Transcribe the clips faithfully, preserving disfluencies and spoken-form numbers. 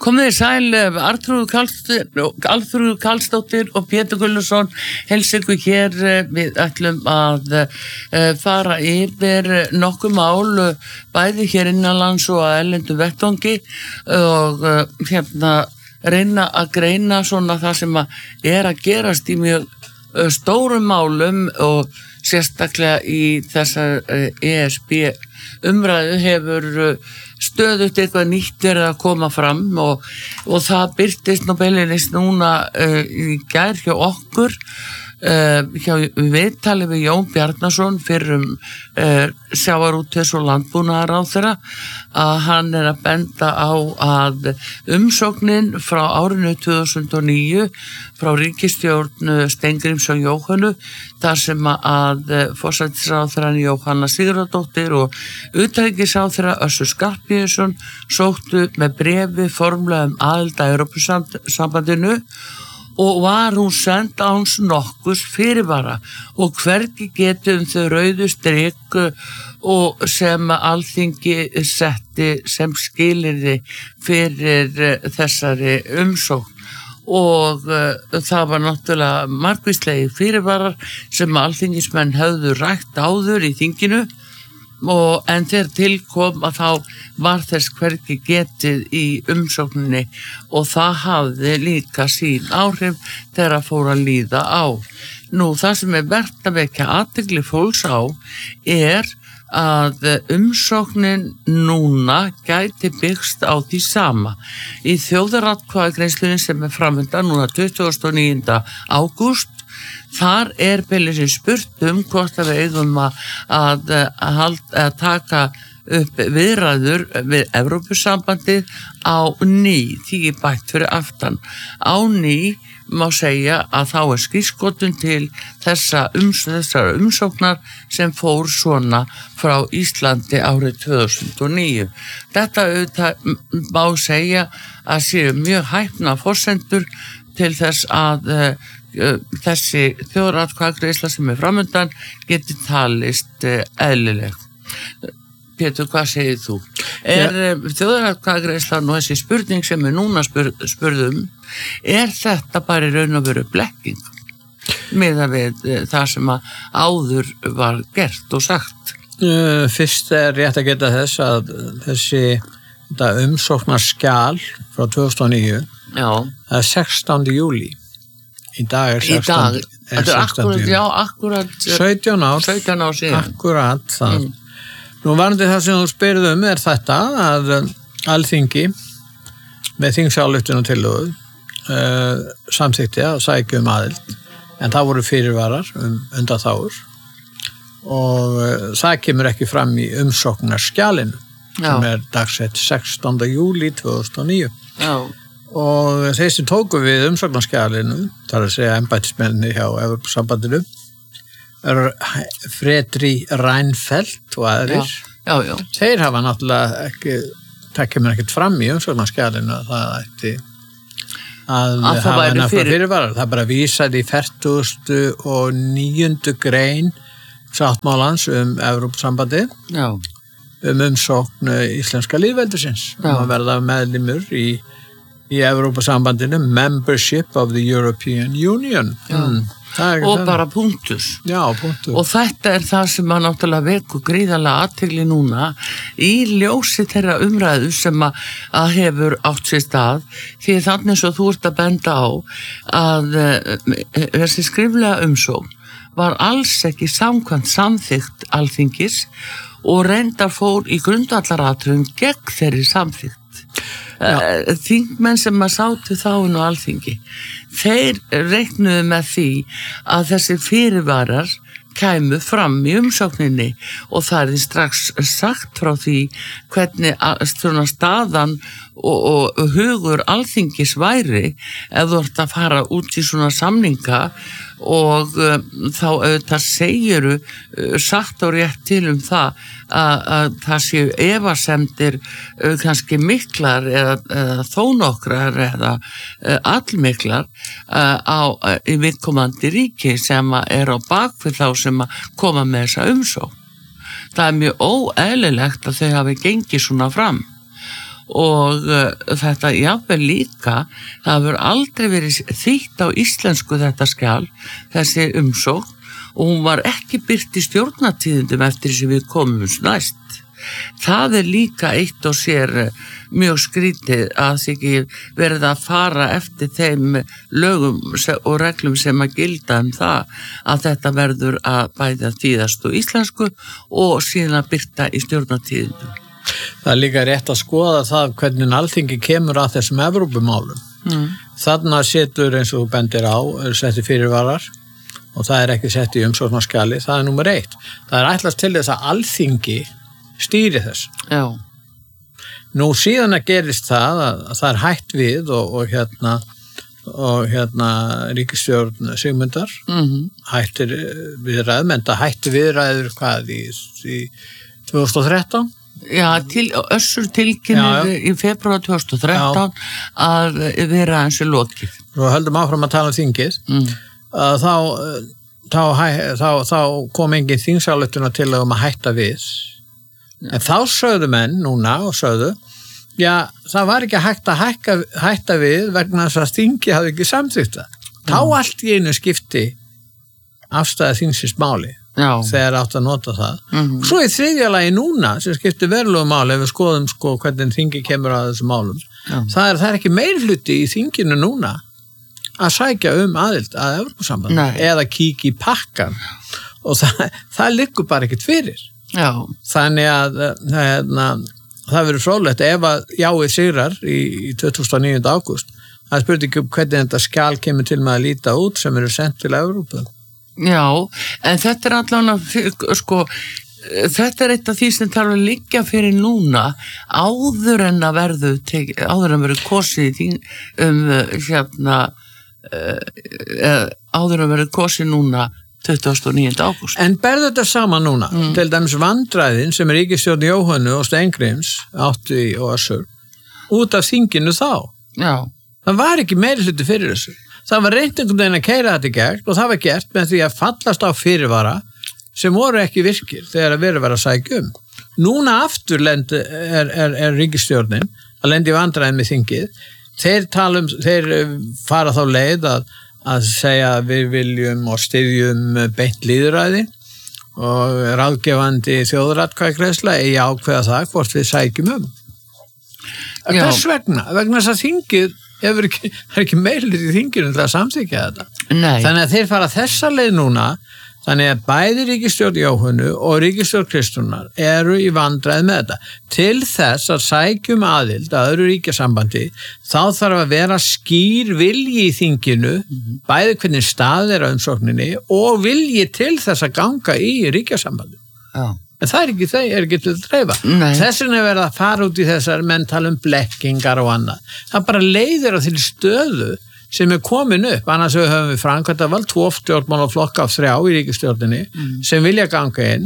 Komið þið sæl, Arnþrúður Karlsdóttir og Pétur Gulluson heilsa ykkur hér. Við ætlum að fara yfir nokkuð mál, bæði hér innanlands og að erlendu vettvangi og hérna reyna að greina svona það sem að er að gerast í mjög stórum málum og sérstaklega í þessar E S B umræðu hefur stöðugt eitthvað nýtt verið að koma fram og, og það birtist nú beilinist núna uh, í gær hjá okkur uh, hjá viðtali við Jón Bjarnason fyrrum uh, sjávarútvegs- og landbúnaðarráðherra að hann er að benda á að umsóknin frá árinu tvö þúsund og níu frá ríkisstjórn Steingríms og Jóhönnu þar sem að forsætisráðherrann Jóhanna Sigurðardóttir og utanríkisráðherra Össur Skarphéðinsson sóttu með bréfi formlega um aðild að Evrópusambandinu og var hún send áns nokkurs fyrirvara og hvergi getum þau rauðu strik og sem Alþingi setti sem skilyrði fyrir þessari umsókn. Og uh, það var náttúrulega margvíslegi fyrirvarar sem alþingismenn höfðu rætt áður í þinginu og en þegar tilkom að þá var þess hvergi getið í umsókninni og það hafði líka sín áhrif þegar að fór að líða á. Nú það sem er vert að vekja athygli fólks á er að umsóknin núna gæti byggst á því sama. Í þjóðaratkvæðagreiðslunni sem er framöndan núna tuttugasta og níunda ágúst, þar er beilisins spurt um hvort að við eigum að, að, að, að taka upp viðræður við Evrópusambandið á ný, því bætt fyrir aftan. Á ný má segja að þá er skírskotun til þessa ums, þessara umsóknar sem fór svona frá Íslandi árið tvö þúsund og níu. Þetta auðvitað má segja að séu mjög hæpna forsendur til þess að uh, þessi þjóðaratkvæðagreiðsla sem er framöndan geti talist uh, eðlileg. Pétur, hvað segir þú? Er ja. Þjóðaratkvæðagreiðslan og þessi spurning sem við núna spur, spurðum, er þetta bara í raun og veru blekking miðað við það sem að áður var gert og sagt? Uh, fyrst er rétt að geta þess að þessi umsóknarskjal frá tvö þúsund og níu, já. Það er sextánda júlí. Í dag er sextánda júlí. Í dag, er akkurat, já, akkurat. sautján ár. sautján ár síðan. Akkurat það. Mm. Nú varandi það sem þú spyrðum er þetta að Alþingi með þingsályktunartillögu uh, samþykkti að sækja um aðild en það voru fyrirvarar um undanþágur og uh, það kemur ekki fram í umsóknarskjalinu sem er dagsett sextánda júlí tvö þúsund og níu. Já. Og þeir sem tóku við umsóknarskjalinu, þar að segja embættismenni hjá Evrópusambandinu, Fredri Reinfeldt og aðrir, já, já, já. Þeir hafa náttúrulega ekki, það kemur ekkert fram í umsóknarskjalinu að það ætti að, að hafa nefnilega fyrir... fyrirvarar. Það er bara vísað í fertugasta og níundu grein sáttmálans um Evrópusambandi, já. Um umsókn íslenska lýðveldisins, um að verða meðlimur í, í Evrópusambandinu, membership of the European Union. Mm. Og það. Bara punktus. Já, punktus. Og þetta er það sem að náttúrulega veku gríðarlega athygli núna í ljósi þeirra umræðu sem að, að hefur átt sér stað því þannig svo þú ert að benda á að uh, þessi skriflega umsókn var alls ekki samkvæmt samþykkt Alþingis og reyndar fór í grundvallaratriðum gegn þeirri samþykkt. Uh, þingmenn sem að sátu þá inn á Alþingi þeir reiknuðu með því að þessi fyrirvarar kæmu fram í umsókninni og það er því strax sagt frá því hvernig svona staðan og, og hugur Alþingis væri ef þú ert að fara út í svona samninga og um, þá auðvitað segiru uh, sagt og rétt til um það að, að það séu efasemdir uh, kannski miklar eða, eða þó nokkrar eða uh, allmiklar uh, á uh, í viðkomandi ríki sem er á bakvið þá sem að koma með þessa umsókn. Það er mjög óeðlilegt að þau hafi gengið svona fram og uh, þetta jafnvel líka, það hefur aldrei verið þýtt á íslensku þetta skjal, þessi umsókn, og hún var ekki birt í stjórnartíðindum eftir sem við komum næst. Það er líka eitt og sér mjög skrítið að því ekki verið að fara eftir þeim lögum og reglum sem að gilda um það að þetta verður að bæða þýðast og íslensku og síðan að byrta í stjórnartíðindum. Það er líka rétt að skoða það hvernig Alþingi kemur að þessum Evrópumálum. Mm. Þarna setur eins og þú bendir á, setti fyrirvarar og það er ekki sett í umsóknarskjali, það er númer eitt. Það er ætlast til þess að Alþingi stýri þess. Já. Nú síðan að gerist það að, að það er hætt við og, og hérna og hérna ríkisstjórn Sigmundar mm-hmm. hættir viðræðum, en það hætti viðræður hvað í, í tvö þúsund og þrettán? Já, til, össur tilkynir í febrúar tvö þúsund og þrettán Já. Að vera eins og lokið. Svo höldum áfram að tala um þingið mm. að þá, þá, þá, þá kom engin þingsályktun til um að hætta við. En þá sögðu menn núna og sögðu, já, það var ekki hægt að hækka, hætta við vegna þess að þingi hafði ekki samþykkt það. Þá mm. allt í einu skipti afstæða þingsins máli já. Þegar átt að nota það. Mm-hmm. Svo í þriðja lagi núna sem skipti verulegu máli ef við skoðum sko hvernig þingi kemur að þessum málum. Það er, það er ekki meirhluti í þinginu núna að sækja um aðild að Evrópusambandinu eða kíkja í pakkan og það, það liggur bara ekkert fyrir. Já. Þannig að hérna, það verður fróðlegt ef að jáið sigrar í, í tuttugasta og níunda ágúst. Það spurði ekki um hvernig þetta skjal kemur til með að líta út sem eru sendt til Evrópu. Já, en þetta er allavega sko, þetta er eitt af því sem þarf að liggja fyrir núna áður en að verðu áður en verður kosið um hérna uh, áður en verður kosið núna tuttugasta og níunda ágúst. En berðu þetta saman núna, mm. til dæmis vandræðin sem er ríkisstjórn Jóhönnu og Steingríms átti og Össur, út af þinginu þá. Já. Það var ekki meiri hluti fyrir þessu. Það var reynt einhvern veginn að keyra þetta í gegn og það var gert með því að fallast á fyrirvara sem voru ekki virkir þegar að verið var að sækja um. Núna aftur lend, er, er, er ríkisstjórnin að lendi vandræðin með þingið. Þeir, tala um, þeir fara þá leið að að segja að við viljum og styðjum beint lýðræði og ráðgefandi þjóðaratkvæðagreiðsla eigi ákveða það hvort við sækjum um. Þess vegna, vegna þess að þingið hefur ekki, það er ekki meirlið í þinginu til að samþykja þetta. Nei. Þannig að þeir fara þessa leið núna, þannig að bæði ríkisstjórn Jóhönnu og ríkisstjórn Kristrúnar eru í vandræði með þetta. Til þess að sækjum aðild að öðru ríkjasambandi, þá þarf að vera skýr vilji í þinginu, mm-hmm. bæði hvernig stað er á umsókninni og vilji til þess að ganga í ríkjasambandi. Já. En það er ekki, það er ekki til að dreifa. Þess vegna er verið að fara út í þessar menn tala um blekkingar og annað. Það bara leiðir á til stöðu sem er komin upp, annars höfum við framkvæmdavald, tvo stjórnmálaflokka af þrjá í ríkisstjórninni mm. sem vilja ganga inn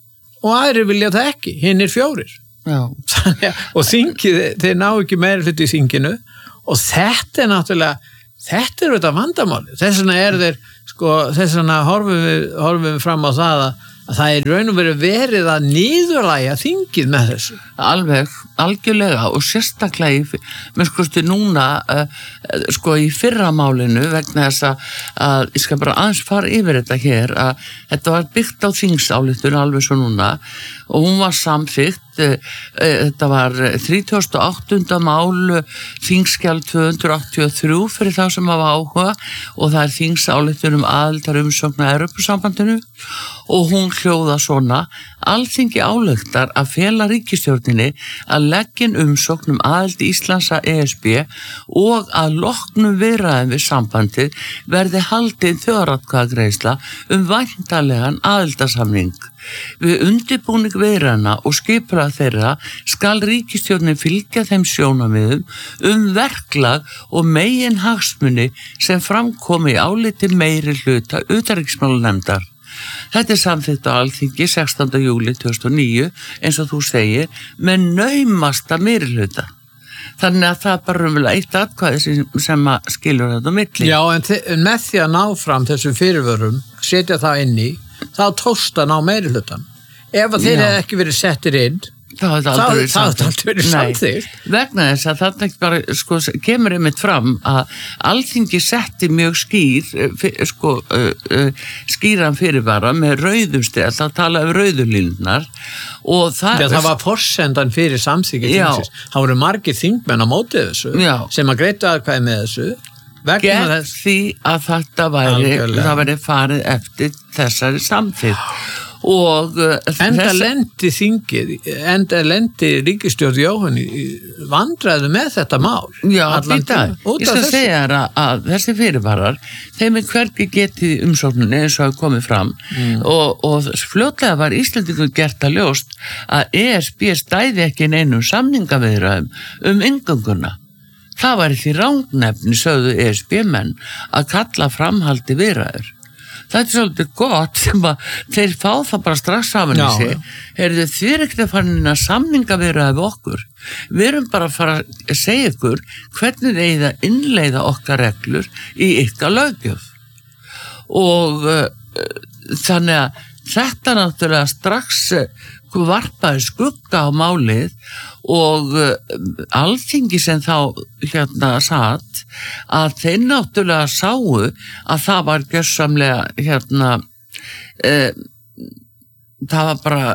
og aðrir vilja það ekki, hinn er fjórir. Já. Þannig, og þingið, þeir ná ekki meira hluti í þinginu og þetta er náttúrulega, þetta er þetta vandamáli. Þess vegna er þeir, sko, þess vegna horfum við, horfum við fram á það að, að það er raun og verið verið að niðurlægja þingið með þessu. Alveg, algjörlega og sérstaklega í, með skoðstu núna uh, sko í fyrramálinu vegna þess að, að ég skal bara aðeins fara yfir þetta hér að þetta var byggt á þingsályktun alveg svo núna og hún var samþykkt uh, uh, þetta var þrítugasta og áttunda mál þingskjal tvö hundruð áttatíu og þrjú fyrir þá sem hafa áhuga og það er þingsályktun um aðildar umsókn að Evrópusambandinu og hún hljóða svona Alþingi ályktar að fela ríkisstjórninni að leggja inn umsókn um aðild Íslands að E S B og að loknum viðræðum við sambandið verði haldin þjóðaratkvæðagreiðsla um væntanlegan aðildarsamning. Við undirbúning viðræðna og skipulag þeirra skal ríkisstjórnin fylgja þeim sjónarmiðum um verklag og megin hagsmuni sem framkomi í áliti meiri hluta utanríkismálanefndar. Þetta er samþykkt á Alþingi sextánda júlí tvö þúsund og níu eins og þú segir með naumasta meirihluta. Þannig að það er bara raunverulega eitt atkvæði sem, sem að skilur þetta á milli. Já, en, en með því að ná fram þessum fyrirvörum, setja það inn í, þá tókst að ná meirihlutan. Ef að þeir hefði ekki verið settir inn, Það hefði aldrei verið samþykkt. Vegna þess að það ekki bara, sko, kemur einmitt fram að Alþingi setti mjög skýr, sko, uh, uh, skýran fyrirvara með rauðum stel, það talaði um rauðulínunar og það... Já, það var forsendan fyrir samþykki þingsins. Það voru margir þingmenn á móti þessu, já, sem að greiddu aðkvæði með þessu. Gegn þess... því að þetta væri, það væri farið eftir þessari samþykkt. Og enda þess... lendi þingið, enda lendi ríkisstjórn Jóhann vandræðu með þetta mál. Já, þetta, ég skal segja þér að, að þessi fyrirvarar, þeim er hvergi getið umsókninni eins og hafa komið fram mm. og, og fljótlega var Íslendingur gert að ljóst að E S B stæði ekki neinum samningaviðræðum um inngönguna. Það var ekki rangnefni, sögðu E S B-menn, að kalla framhaldi viðræður. Það er svolítið gott sem að þeir fá það bara strax saman í sig. Heyrðu, þið er ekkert að fara inn að samninga viðræða við okkur. Við erum bara að fara að segja ykkur hvernig þið að innleiða okkar reglur í ykkar löggjöf. Og uh, þannig að þetta náttúrulega strax uh, varpaði skugga á málið og uh, Alþingi sem þá hérna satt að þeir náttúrulega sáu að það var gjörsamlega hérna uh, það var bara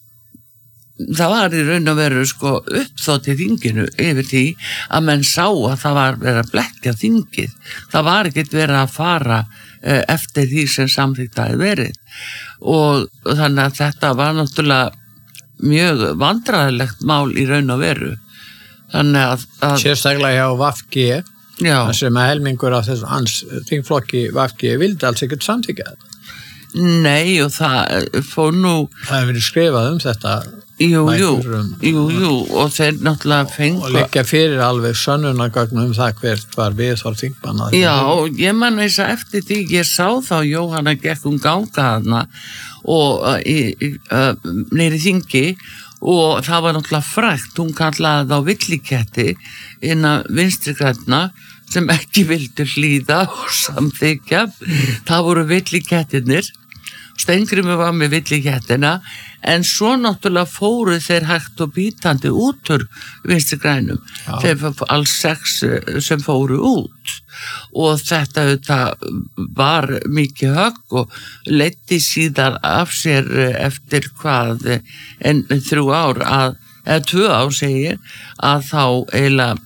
það var í raun og veru sko uppþótt í þinginu yfir því að menn sá að það var verið að blekkja þingið, það var ekkert verið að fara uh, eftir því sem samþykkt hafi verið og, og þannig að þetta var náttúrulega mjög vandræðilegt mál í raun og veru. Þannig að... að sérstaklega hjá V G, það sem að helmingur af þess hans þingflokki V G vildi alls ekkert samþykja þetta. Nei, og það fór nú... Það hefur verið skrifað um þetta. Jú, jú, um, jú, jú, og þeir náttúrulega fengu... Og liggja fyrir alveg sönnunargögn um það hvert var viðhorf þingmanna. Já, ég man þess að eftir því, ég sá þá Jóhanna gekk um ganga þarna og uh, í, uh, neyri þingi og það var náttúrulega frægt, hún kallaði þá villiketti innan vinstri grænna sem ekki vildu hlýða og samþykja, það voru villikettirnir. Steingrímur var með villikettina en svo náttúrulega fóru þeir hægt og bítandi út úr vinstri grænum, þeir alls sex sem fóru út og þetta, þetta var mikið högg og leiddi síðan af sér eftir hvað en þrjú ár að, eða tvö ár segir að þá eiginlega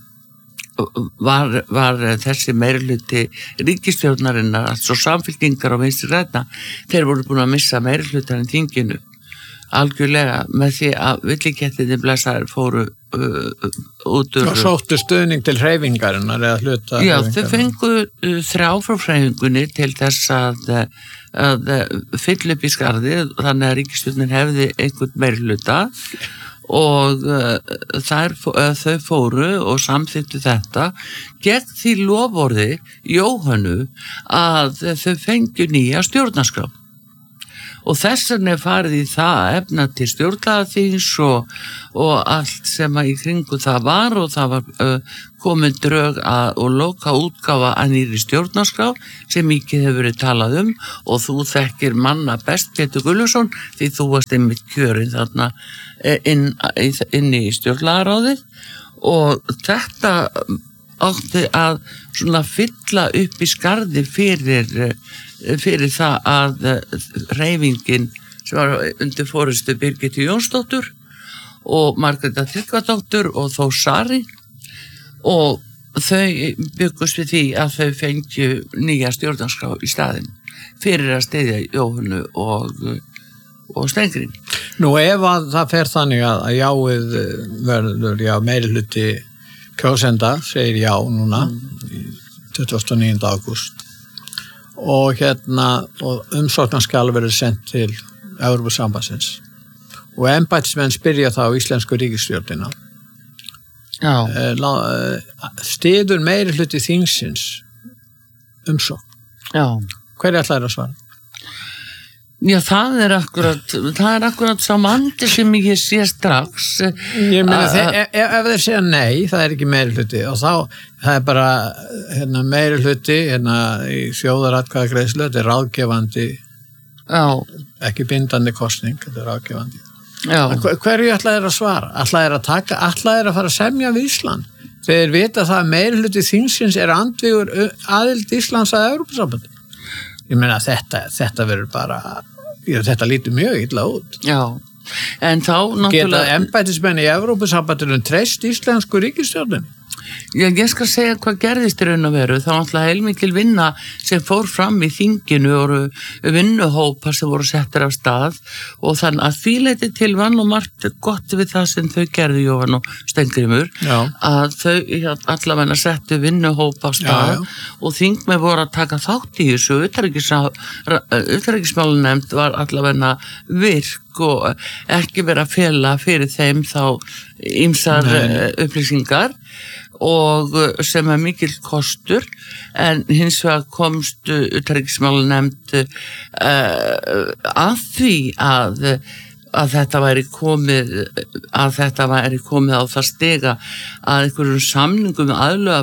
Var, var þessi meirihluti ríkisstjórnarinnar, altså samfylkingar og vinstri græna, þeir voru búin að missa meirihlutan í þinginu algjörlega með því að villikettinni blessaðir fóru uh, út úr... Og sóttu stuðning til hreyfingarinnar eða hluta... Já, þau fengu uh, þrjá frá hreyfingunni til þess að, að fylla upp í skarðið, þannig að ríkisstjórnin hefði einhvern meirihluta og uh, þær, uh, þau fóru og samþyktu þetta gegn því loforði Jóhannu að þau fengju nýja stjórnarskrá og þess vegna er farið í það efna til stjórnlagaþings og, og allt sem að í kringu það var og það var uh, komin drög að, og loka útgáfa að nýri stjórnarskrá sem mikið hefur verið talað um og þú þekkir manna best Pétur Gulluðsson því þú varst einmitt kjörinn þarna inn, inn í stjórnlagaráðið og þetta átti að svona fylla upp í skarði fyrir fyrir það að hreyfingin sem var undir forystu Birgittu Jónsdóttur og Margrétar Tryggvadóttur og Þór Sari og þau byggust við því að þau fengju nýja stjórnarskrá í staðinn fyrir að styðja Jóhannu og, og Steingrím. Nú ef að það fer þannig að jáið verður já meirihluti kjósenda segir já núna mm. tuttugasta og níunda ágúst og hérna og umsóknarskjal verður sendt til Evrópusambandsins og embættismenn spyrja þá íslensku ríkisstjórnina styður meirihluti þingsins umsókn. Já. Hverju ætlaðir að svara? Já, það er akkurat það er akkurat sá mandi sem ég sé strax. Ég meina, þeir, ef, ef þeir segja nei, það er ekki meirihluti og þá, það er bara hérna, meirihluti hérna, í þjóðaratkvæðagreiðslu, þetta er ráðgefandi Já. Ekki bindandi kosning, þetta er ráðgefandi Hverju ætla þeir að svara? Ætla þeir að taka, ætla þeir að fara að semja við Ísland? Þeir vita það að meirihluti þingsins er andvígur aðild Íslands að Evrópusambandi. Ég meina þetta, þetta verður bara, þetta lítur mjög illa út. Já, en þá náttúrulega... Geta embættismenn í Evrópusambandinu treyst íslensku ríkisstjórnin? Ég, ég skal segja hvað gerðist í raun og veru. Það var alltaf heilmikil vinna sem fór fram í þinginu og vinnuhópar sem voru settir af stað og þannig að því leiti til vann og margt gott við það sem þau gerðu, Jóhann og Steingrímur, já. Að þau allavega settu vinnuhópa af stað, já, já. Og þingmenn voru að taka þátt í þessu. Utanríkismálanefnd var allavega virk og ekki verið að fela fyrir þeim þá ýmsar upplýsingar og sem er mikill kostur, en hins vegar komst utanríkismálanefnd uh, að því að að þetta væri komið að þetta væri komið á það stiga að einhverjum samningum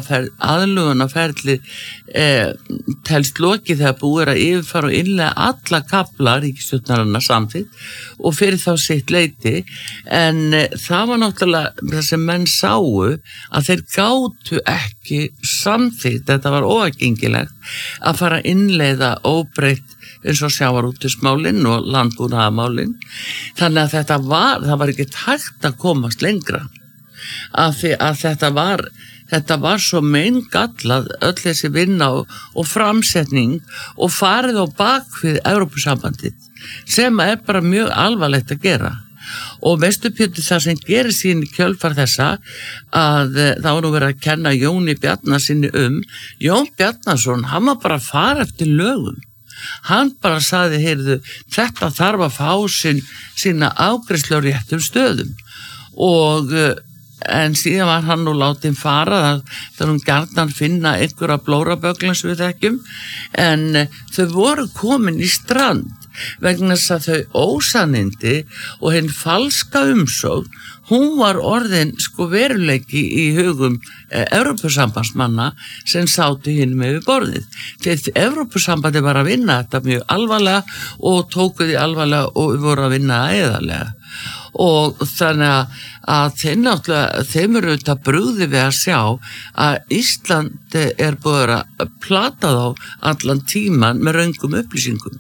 aðlögunarferli eh, telst lokið þegar búið er að yfirfara og innlega alla kafla ríkisstjórnarinnar samþykkt og fyrir þá sitt leyti, en eh, það var náttúrulega það sem menn sáu að þeir gátu ekki samþykkt, þetta var óaðgengilegt að fara að innleiða óbreytt eins og sjávarútvegsmálin og landbúnaðarmálin, þannig að þetta var, það var ekki hægt að komast lengra af því að þetta var, þetta var svo meingallað öll þessi vinna og, og framsetning og farið á bakvið Evrópusambandið sem er bara mjög alvarlegt að gera. Og veistu Pétur, það sem gerir sín í kjölfar þessa að þá er nú verið að kenna Jóni Bjarnasyni um, Jón Bjarnason, hann var bara að fara eftir lögum. Hann bara saði, heyrðu, þetta þarf að fá sín, sína afgreiðslu á réttum stöðum og en síðan var hann nú látið fara þegar hún gjarnan finna einhverja blórabögla sem við þekkjum, en þau voru komin í strand vegna þess að þau ósannindi og hinn falska umsókn, hún var orðin sko veruleiki í hugum eh, Evrópusambandsmanna sem sátu hinn með við borðið. Þegar Evrópusambandi var að vinna þetta mjög alvarlega og tóku því alvarlega og voru að vinna það eðarlega. Og þannig að, að þeim náttúrulega, þeim eru auðvitað brugði við að sjá að Ísland er búið að plata þá allan tíman með röngum upplýsingum.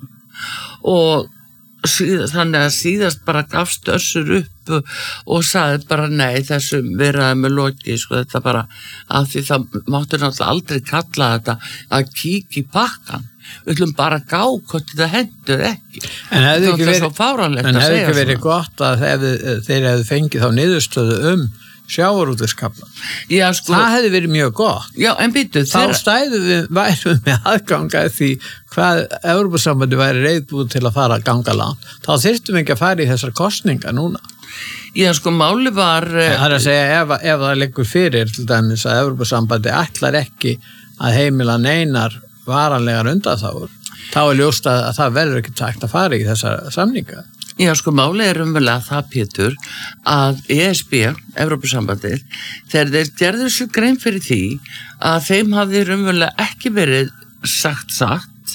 Og síð, þannig að síðast bara gafst Össur upp og sagði bara nei, þessum verðaði með loki, sko, þetta bara af því það máttu náttúrulega aldrei kalla þetta að kíkja í pakkan. Við ætlum bara að gá hvort þetta hendur ekki. En hefði ekki verið, en hefði ekki verið gott að hefði, þeir hefði fengið þá niðurstöðu um sjávarútvegskaflann. Sko, það hefði verið mjög gott. Já, en býtu, þá þeirra... stæðu við værum með aðganga því hvað Evrópusambandi væri reiðbúið til að fara að ganga langt. Þá þyrftum við ekki að fara í þessar kosninga núna. Já, sko, máli var... Það er að segja, ef, ef það liggur fyrir til dæmis að Evrópusambandi ætlar ekki að heimila neinar varanlegar undanþágur, þá er ljóst að það verður ekki takt að fara í þessar samninga. Já, sko, máli er umverulega það, Pétur, að E S B, Evrópusambandið, þegar þeir gerðu svo grein fyrir því að þeim hafði umverulega ekki verið sagt sagt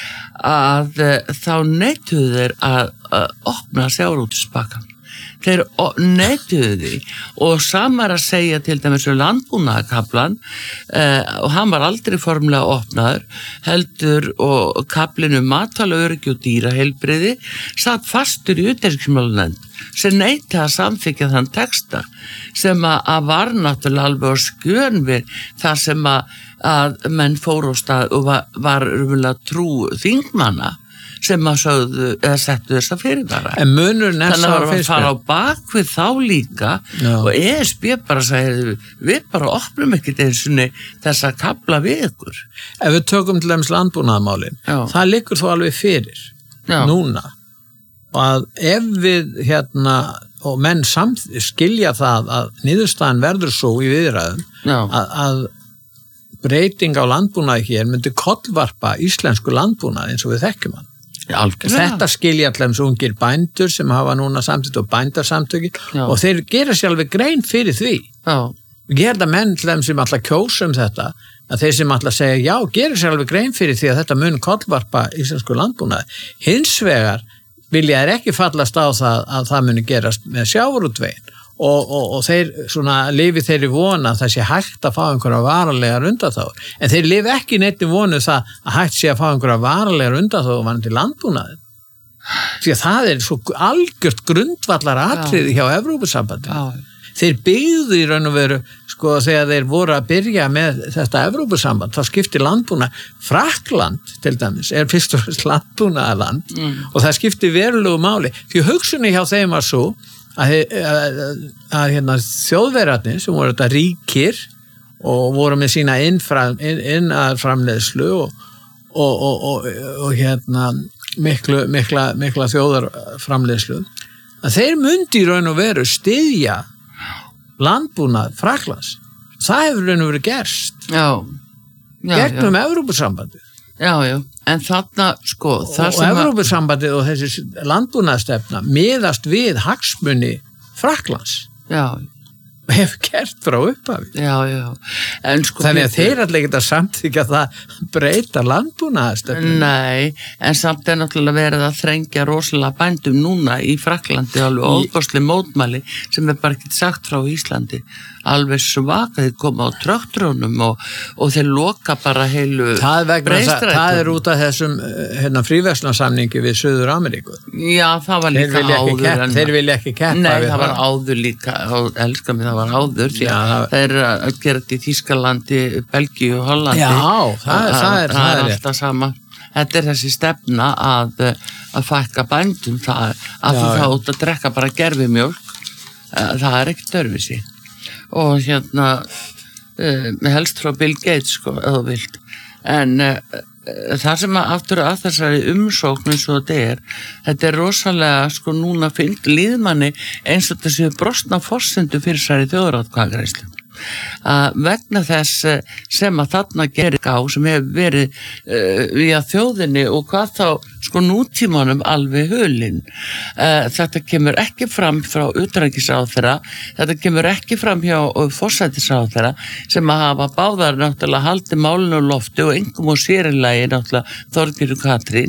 að þá neituðu þeir að, að opna sjávarútvegspakkann. Þeir neituðu því og samar að segja til dæmis um landbúnaðarkaflan eh, og hann var aldrei formlega opnaður, heldur og kaflinu matvælaöryggi og dýraheilbrigði satt fastur í utanríkismálanefnd sem neitaði að samþykkja þann texta sem að, að var náttúrulega alveg á skjön við það sem að, að menn fóru á stað og var, var umverulega trú þingmanna sem að sögðu eða settu þessa fyrirvara. En munurinn er þannig að það fara á bakvið þá líka. Já. Og E S B bara sagði við bara opnum ekkert eins og þessa kafla við ykkur. Ef við tökum til dæmis landbúnaðarmálin, það liggur þó alveg fyrir. Já. Núna. Og að ef við hérna og menn samt skilja það að niðurstaðan verður svo í viðræðum að, að breyting á landbúnaði hér myndi kollvarpa íslensku landbúnaði eins og við þekkjum hann. Já, þetta skilja allans ungir bændur sem hafa núna samtitt og bændarsamtökin og þeir gera sér alveg grein fyrir því. Já. Gerða menn til þeim sem alltaf kjósa um þetta, að þeir sem alltaf segja já, gera sér alveg grein fyrir því að þetta mun kollvarpa íslensku landbúnaði. Hins vegar vilja er ekki fallast á það að það muni gerast með sjávarútveginn og, og, og þeir svona lifi þeirri vona að það sé hægt að fá einhverja varalegar undanþágur. En þeir lifi ekki neitt í vonu það að hægt sé að fá einhverja varalegar undanþágur varandi landbúnaðinn. Því að það er svo algjört grundvallar atriði hjá Evrópusambandinu. Þeir byggðu í raun og veru, sko, þegar þeir voru að byrja með þetta Evrópusamband, þá skipti landbúna, Frakkland til dæmis, er fyrst og fyrst landbúnaðaland mm. og það skipti verulegu máli. Því hugsunni hjá þeim var svo að, að, að, að hérna, þjóðverarnir sem voru þetta ríkir og voru með sína innframleiðslu og, og, og, og, og hérna miklu, mikla, mikla þjóðarframleiðslu, að þeir mundi í raun og veru styðja landbúnað Frakklands. Það hefur raun og verið gerst. Já. já Gegnum Evrópusambandið. Já, já. En þarna, sko, það og, sem og Evrópusambandið og þessi landbúnaðstefna miðast við hagsmuni Frakklands. Já. Hefur gert frá upphafi. Já, já. En sko, þannig að þeir allir geta samþykja það breyta landbúnaðastefnu. Nei, en samt er náttúrulega verið að þrengja rosalega bændum núna í Frakklandi alveg óbáslega mótmæli sem er bara ekki sagt frá Íslandi. Alveg svaka, þeir koma á traktorum og, og þeir loka bara heilu breyðstrætum. Það er út af þessum hérna, fríverslunarsamningi við Suður Ameríku. Já, það var líka áður. Kepp, en, þeir vilja ekki keppa nei, við það. Nei, það var áður líka, elskar mig, það var áður. Því að Já, það er að gera þetta í Þýskalandi, Belgíu og Hollandi. Já, það, það, það er, það er alltaf sama. Þetta er þessi stefna að, að fækka bændum, það að þú þá út að drekka bara gerfimjólk, það er ekkert öðruvísi. Og hérna uh, helst frá Bill Gates sko, eða vilt en uh, það sem að aftur að þessari umsókn eins og þetta er þetta er rosalega sko núna fyllt líðmanni eins og þessi brostna forsendu fyrir særi þjóðaratkvæðagreiðslu að vegna þess sem að þarna gerir á sem hefur verið uh, við að þjóðinni og hvað þá sko nútímanum alveg hulinn. Uh, þetta kemur ekki fram frá utanríkisráðherra, þetta kemur ekki fram hjá forsætisráðherra sem að hafa báðar náttúrulega haldið málinu á lofti og engum og sérilagi náttúrulega Þorgerður Katrín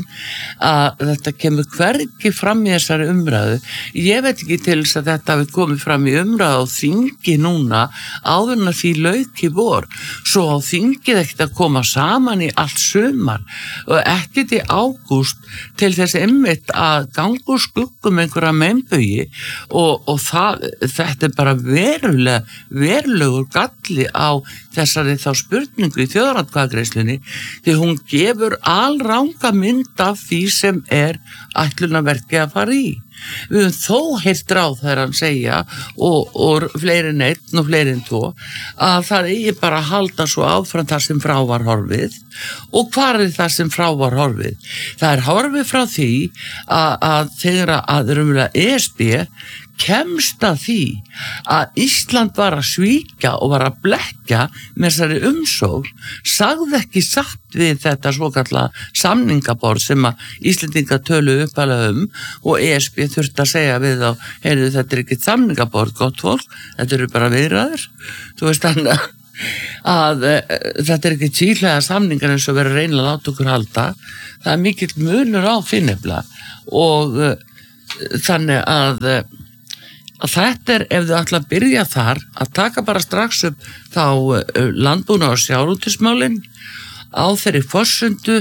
að þetta kemur hvergi fram í þessari umræðu. Ég veit ekki til þess að þetta hafi komið fram í umræðu og þingi núna áður en því lauk í vor. Svo á þingið ekkert að koma saman í allt sumar og ekkert í ágúst til þess einmitt að ganga úr skuggum einhverja meinbugi og, og það, þetta er bara verulega, verulegur galli á þessari þá spurningu í þjóðaratkvæðagreiðslunni því hún gefur alranga mynd af því sem er ætlunarverkið að fara í. Við höfum þó heilt ráð þegar hann segja og, og fleiri en einn og fleiri en tvo að það eigi bara að halda svo áfram það sem frá var horfið og hvað er það sem frá var horfið? Það er horfið frá því að, að þegar að rumulega E S B kemst að því að Ísland var að svíkja og var að blekkja með þessari umsókn, sagði ekki satt við þetta svokallega samningaborð sem að Íslendinga tölu uppalega um og E S B þurfti að segja við þá, heyrðu þetta er ekki samningaborð, gott fólk, þetta eru bara viðræður, þú veist þannig að að uh, þetta er ekki tvíhliða samningar eins og verið að reyna að láta okkur halda, það er mikill munur á finnefla og uh, þannig að uh, að þetta er, ef þau ætla að byrja þar, að taka bara strax upp þá uh, landbúna og sjávarútvegsmálin á þeirri forsendu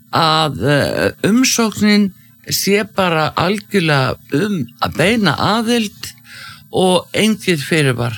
að uh, umsóknin sé bara algjörlega um að beina aðild og engið fyrirvar,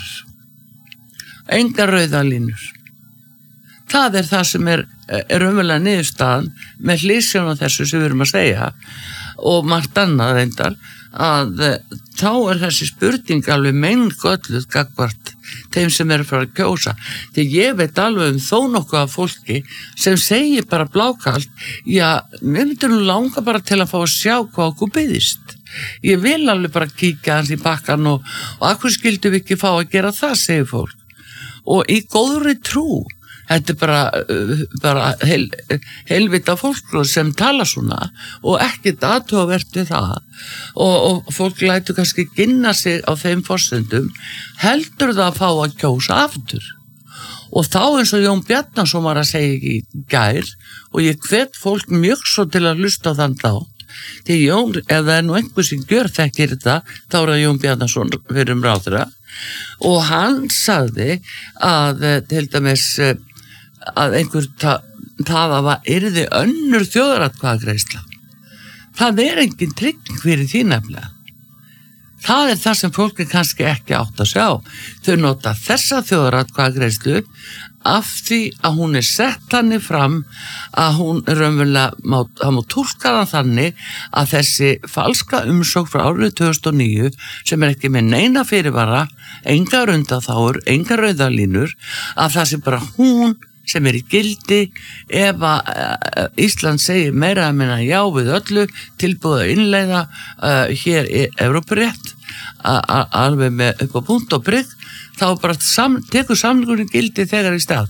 engar rauðalínur. Það er það sem er, er umverulega niðurstaðan með hliðsjón af þessu sem við erum að segja og margt annað reyndar að þá er þessi spurning alveg meingölluð gagvart þeim sem eru frá að kjósa. Þegar ég veit alveg um þó nokkuð af fólki sem segir bara blákalt, já, mér myndir nú langa bara til að fá að sjá hvað okkur byggðist. Ég vil alveg bara kíkja hans í bakkan og, og akkur skildum við ekki fá að gera það, segir fólk. Og í góðri trú, þetta er bara, bara heil, heilvita fólk sem tala svona og ekkert athugavert við það og, og fólk lætur kannski ginna sig á þeim forsendum, heldur það að fá að kjósa aftur. Og þá eins og Jón Bjarnason var að segja í gær og ég hvet fólk mjög svo til að hlusta á þann þá, Því Jón, ef það er nú einhver sem gjör þekkir þetta, þá er það Jón Bjarnason fyrir um ráðherra og hann sagði að til dæmis að einhver ta, það að það yrði önnur þjóðaratkvæðagreiðsla. Það er engin trygging fyrir því nefnilega. Það er það sem fólk er kannski ekki átt að sjá. Þau nota þessa þjóðaratkvæðagreiðslu af því að hún er sett þannig fram að hún raunverulega má, má túlka það þannig að þessi falska umsókn frá árið tvö þúsund og níu sem er ekki með neina fyrirvara, engar undanþágur, engar rauðalínur, að það sé bara hún sem er í gildi ef að Ísland segir meira að minna já við öllu tilbúið að innleiða uh, hér í Evrópurétt alveg með upp á punkt og prikk, þá bara sam, tekur samningurinn gildi þegar í stað.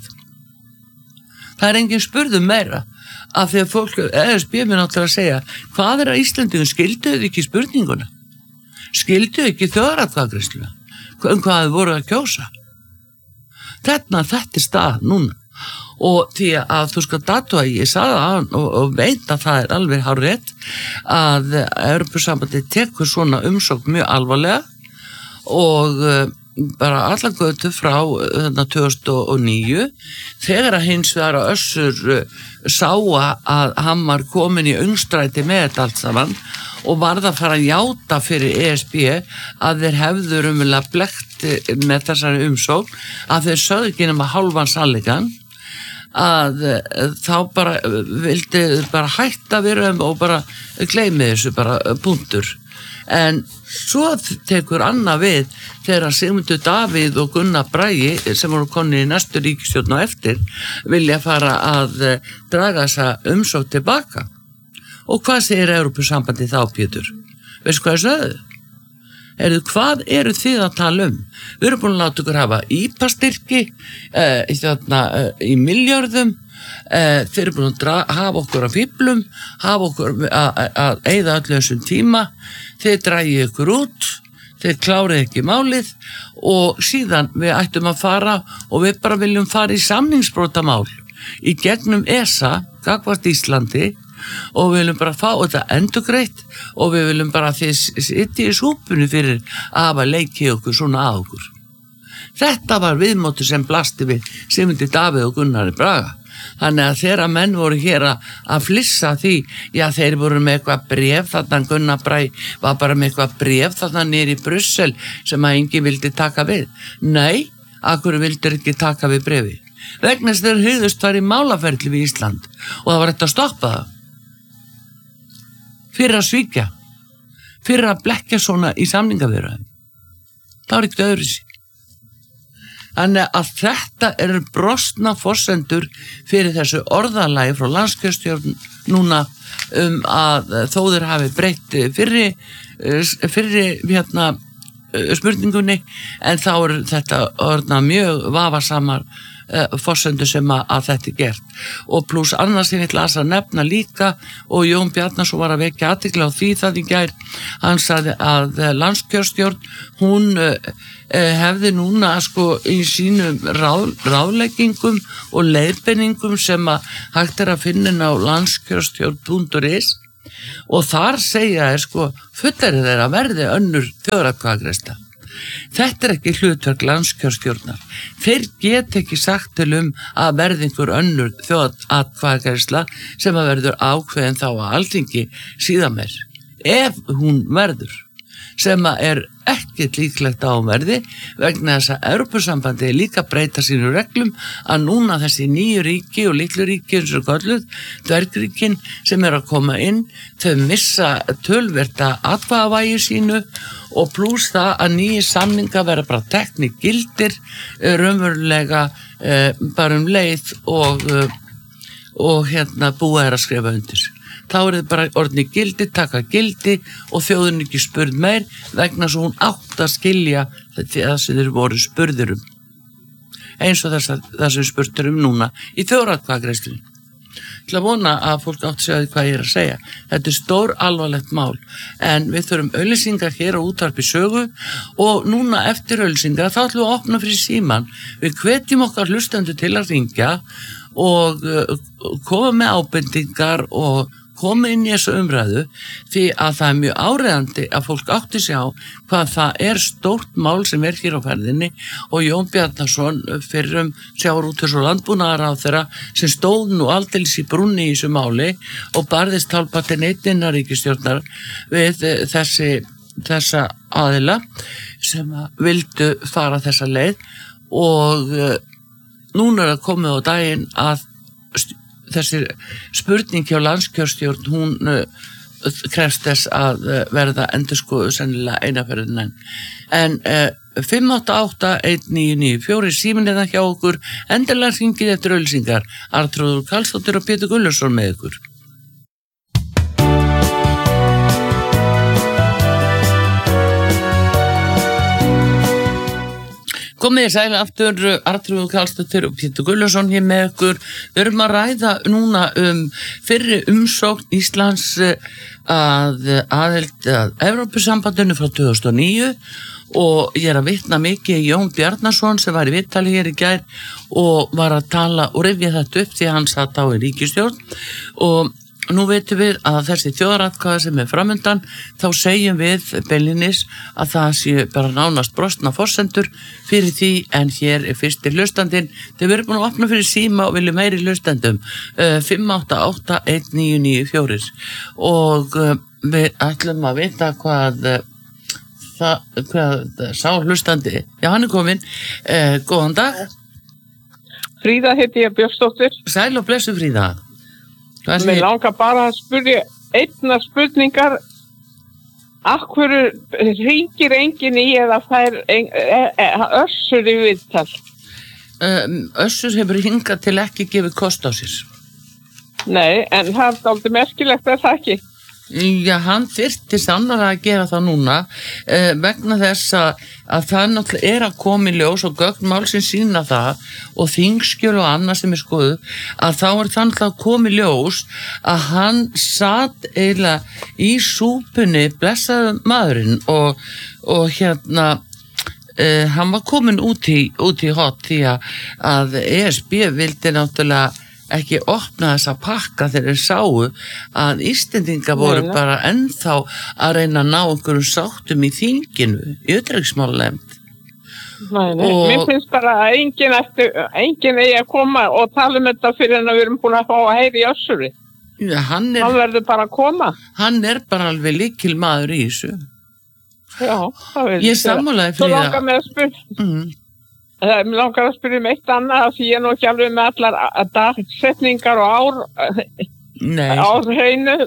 Það er engin spurðum meira af því að fólk, eða spyrir mér náttúrulega að segja, hvað er að Íslandingum, skilduðu ekki spurninguna? Skilduðu ekki þjóðaratkvæðagreiðsluna? Um hvað þau voru að kjósa? Þetta, þetta er stað núna. Og því að þú sko datu að ég sagði að og, og veit að það er alveg hárrétt að Evrópusambandi tekur svona umsókn mjög alvarlega og uh, bara allan götu frá þarna tvö þúsund og níu þegar að hins vegar að Össur uh, sá að hann var komin í öngstræti með þetta allt saman og varð að fara að játa fyrir E S B að þeir hefðu umverulega blekkt með þessari umsókn að þeir sögðu ekki nema hálfan sannleikann að þá bara vildi bara hætta vera og bara gleymi þessu bara punktur. En svo tekur Anna við þegar Sigmundur Davíð og Gunnar Bragi sem voru konni í næstu ríkisstjórn á eftir vilja fara að draga þessa umsókn tilbaka. Og hvað segir Evrópusambandi þá, Pétur? Veistu hvað ég sagði? Erðu, hvað eru þið að tala um? Við erum búin að láta ykkur hafa í pé á-styrki eh, þarna, eh, í milljörðum, eh, þeir eru búin að dra, hafa okkur að fíblum, hafa okkur að eyða öllu þessum tíma, þeir drægi ykkur út, þeir klárið ekki málið og síðan við ættum að fara og við bara viljum fara í samningsbrotamál í gegnum E S A, gagnvart Íslandi og við viljum bara fá þetta endurgreitt og við viljum bara að þið sitja í súpunni fyrir að hafa leikið okkur svona að okkur. Þetta var viðmóti sem blasti við Sigmundi Davíð og Gunnari Braga. Þannig að þeirra menn voru hér að flissa því, já þeir voru með eitthvað bréf, þarna Gunnar Bragi var bara með eitthvað bréf þarna niður í Brussel sem að enginn vildi taka við. Nei, akkur vildur ekki taka við bréfi. Vegna þess þeir hugðust var í málaferli við Ísland og það var þetta að stoppa það. Fyrir að svíkja, fyrir að blekkja svona í samningaviðræðum. Það var ekkert öðru sín. Þannig að þetta eru brostna forsendur fyrir þessu orðalagi frá landskjörstjórn núna um að þó þeir hafi breytt fyrri, fyrri hérna, spurningunni en þá er þetta orðna mjög vafasamar forsendur sem að, að þetta er gert og pluss annars sem ég ætla að nefna líka og Jón Bjarnason var að vekja athygli á því það í gær hann sagði að landskjörstjórn hún uh, hefði núna sko í sínum ráð, ráðleggingum og leiðbeiningum sem að hægt er að finna á landskjörstjórn punktur is og þar segja er sko fullir þeirra verði önnur þjóðaratkvæðagreiðsla. Þetta er ekki hlutverk landskjörstjórnar. Þeir get ekki sagt til um að verði einhver önnur þjóðaratkvæðagreiðsla sem að verður ákveðin þá að Alþingi síðan meir. Ef hún verður, sem að er ekkert líklegt á verði vegna þess að Evrópusambandi líka breyta sínu reglum að núna þessi nýju ríki og litlu ríki eins og kölluð, dvergríkin sem er að koma inn, þau missa tölverta atkvæðavægi sínu og pluss það að nýju samninga vera bara tekni gildir raunverulega eh, bara um leið og, og hérna búa er að skrifa undir. Þá er þið bara orðni gildi, taka gildi og þjóðin ekki spurð meir vegna svo hún átt að skilja það sem þeir voru spurður um. Eins og þess að það sem spurtur um núna í þjóðaratkvæðagreiðslunni. Ég ætla að vona að fólk átt að segja hvað ég er að segja. Þetta er stór alvarlegt mál en við þurfum auglýsingar hér á Útvarpi Sögu og núna eftir auglýsingar þá ætlum við að opna fyrir síman. Við hvetjum okkar hlustendur til að hringja og koma með ábendingar og koma inn í þessu umræðu því að það er mjög áreiðandi að fólk átti sig á hvað það er stórt mál sem er hér á ferðinni og Jón Bjarnason fyrrum sjávarútvegs- og landbúnaðarráðherra sem stóð nú aldeilis í brúnni í þessu máli og barðist tálpatinn einn innan ríkisstjórnar við þessi, þessa aðila sem vildu fara þessa leið og núna er það komið á daginn að þessi spurning hjá landskjörstjórn hún uh, krefst þess að uh, verða endurskoðu sennilega einaferðin enn. En uh, fimm átta átta eitt níu níu fjögur síminn er það hjá okkur, endilega hringið eftir auglýsingar. Arnþrúður Karlsdóttir og Pétur Gulluson með ykkur. Komið þér sæli aftur, Arnþrúður Karlsdóttir og Pétur Gulluson hér með ykkur. Við erum að ræða núna um fyrri umsókn Íslands að aðild að Evrópusambandinu frá tvö þúsund og níu og ég er að vitna mikið í Jón Bjarnason sem var í viðtali hér í gær og var að tala og rifja þetta upp því hann satt á í ríkisstjórn og nú veitum við að þessi þjóðaratkvæði sem er framundan, þá segjum við beinlínis að það séu bara nánast brostna forsendur fyrir því en hér er fyrsti hlustandinn. Þau verður búin að opna fyrir síma og viljum meiri hlustandum uh, fimm átta átta eitt níu níu fjögur og uh, við ætlum að vita hvað uh, það, hvað sá hlustandi. Já, hann er kominn. Uh, góðan dag. Fríða heiti ég Björnsdóttir. Sæl og blessu Fríða. Mér langar bara að spyrja einna spurningar af hverju hringir enginn í eða fær en, e, e, Össur í viðtal? Um, Össur hefur hingað til ekki gefið kost á sér. Nei, en það er aldrei merkilegt að það ekki. Já, hann þyrfti sannarlega að gera það núna eh, vegna þess að, að það náttúrulega er að koma í ljós og gögnmál sem sína það og þingskjöl og annað sem er skoðu að þá er það náttúrulega að koma í ljós að hann satt eiginlega í súpunni blessaðu maðurinn og, og hérna eh, hann var komin út í, út í hot því að, að E S B vildi náttúrulega ekki opna þessa pakka þegar þeir sáu að Íslendingar voru Nei, bara ennþá að reyna að ná einhverjum sáttum í þinginu, í utanríkismálanefnd. Nei, nei, og... mér finnst bara að enginn eftir, enginn eigi að koma og tala um þetta fyrir en að við erum búin að fá að heyra í Össuri. Já, hann er... Hann verður bara að koma. Hann er bara alveg lykil maður í þessu. Já, það vil ég. Ég sammálaði fyrir það. Svo langar mig að spyrja. Mm. Mér langar að spyrja um eitt annað því ég er nú ekki alveg með allar dagsetningar og ár árhreinu.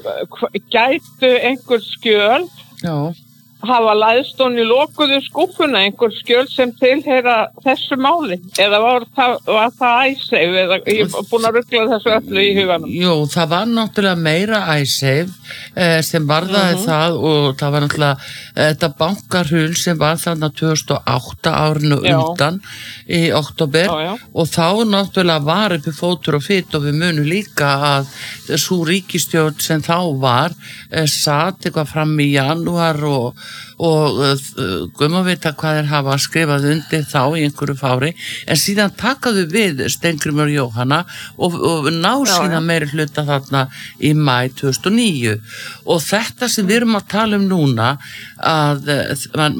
Gætu einhver skjöl Já. hafa læðst honni í lokuðu skúffuna einhver skjöl sem tilheyra þessu máli eða var það, var það Icesave eða ég er búin að rugla þessu öllu í huganum? Jú, það var náttúrulega meira Icesave eh, sem varðaði uh-huh. það og það var náttúrulega eh, þetta bankarhul sem var þarna tvö þúsund og átta árinu já. Undan í október já, já. Og þá náttúrulega var uppi fótur og fytt og við munum líka að svo ríkisstjórn sem þá var eh, satt eitthvað fram í janúar og og uh, guðma vita hvað þeir hafa skrifað undir þá í einhverju fári en síðan takaðu við Steingrímur Jóhanna og, og ná já, síðan meiri hluta þarna í maí tvö þúsund og níu og þetta sem við erum að tala um núna að uh, man,